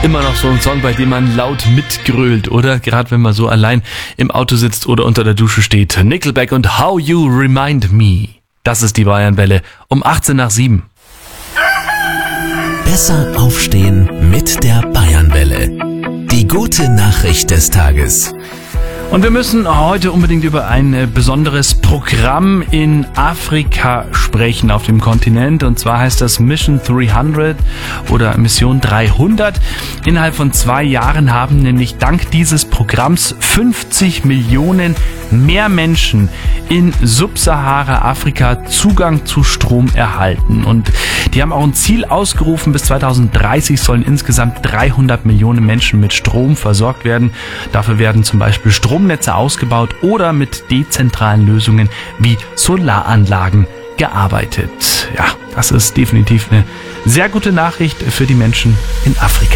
Immer noch so ein Song, bei dem man laut mitgrölt, oder? Gerade wenn man so allein im Auto sitzt oder unter der Dusche steht. Nickelback und How You Remind Me. Das ist die Bayernwelle um 7:18. Besser aufstehen mit der Bayernwelle. Die gute Nachricht des Tages. Und wir müssen heute unbedingt über ein besonderes Programm in Afrika sprechen, auf dem Kontinent. Und zwar heißt das Mission 300 oder Mission 300. Innerhalb von 2 Jahren haben nämlich dank dieses Programms 50 Millionen mehr Menschen in Subsahara-Afrika Zugang zu Strom erhalten. Und die haben auch ein Ziel ausgerufen, bis 2030 sollen insgesamt 300 Millionen Menschen mit Strom versorgt werden. Dafür werden zum Beispiel Stromnetze ausgebaut oder mit dezentralen Lösungen wie Solaranlagen gearbeitet. Ja, das ist definitiv eine sehr gute Nachricht für die Menschen in Afrika.